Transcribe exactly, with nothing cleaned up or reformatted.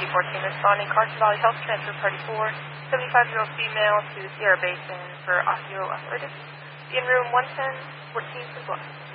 fourteen responding Carson Valley Health Transfer Party four, seventy-five-year-old female to Sierra Basin for osteoarthritis. In room one ten, fourteen as well.